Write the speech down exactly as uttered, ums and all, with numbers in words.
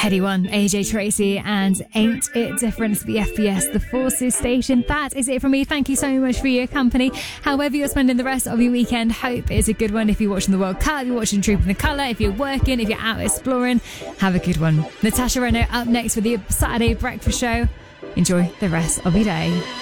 Heady One, A J Tracy, and Ain't It Different, the F P S, the Forces station. That is it from me. Thank you so much for your company. However you're spending the rest of your weekend, hope it's a good one. If you're watching the World Cup, if you're watching Troop in the Colour, if you're working, if you're out exploring, have a good one. Natasha Renault up next with the Saturday Breakfast Show. Enjoy the rest of your day.